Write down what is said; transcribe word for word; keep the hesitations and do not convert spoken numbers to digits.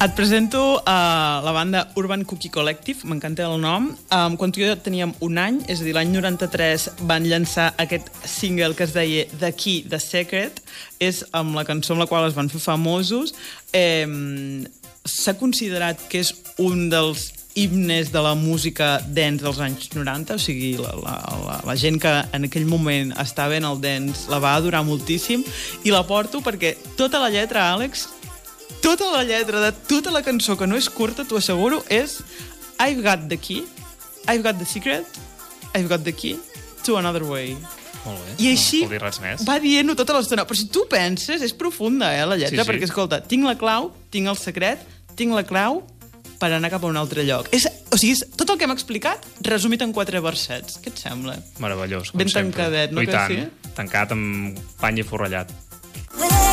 Et presento uh, la banda Urban Cookie Collective, m'encanta el nom. Um, quan tu i jo teníem un any, és a dir, l'any noranta-tres van llançar aquest single que es deia The Key, The Secret, és amb la cançó amb la qual es van fer famosos. Eh, S'ha considerat que és un dels himnes de la música dance dels anys noranta, o sigui, la, la, la, la gent que en aquell moment estava en el dance la va adorar moltíssim, i la porto perquè tota la lletra, Àlex, tota la lletra de tota la cançó, que no és curta, t'ho asseguro, és I've got the key, I've got the secret, I've got the key to another way. Molt bé, I així no cal dir res més. Va dient-ho tota l'estona. Però si tu penses, és profunda, eh, la lletra, Sí, sí. perquè, escolta, tinc la clau, tinc el secret, tinc la clau per anar cap a un altre lloc. És, o sigui, és tot el que hem explicat resumit en quatre versets. Què et sembla? Meravellós, com Ben sempre. tancadet, no I que tant, sí? tancat amb pany i forrellat.